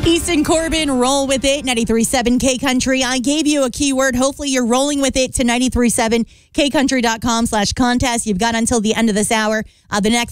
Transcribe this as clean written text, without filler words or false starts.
Easton Corbin, roll with it, 93.7 K Country. I gave you a keyword. Hopefully you're rolling with it to 93.7kcountry.com/contest. You've got until the end of this hour. The next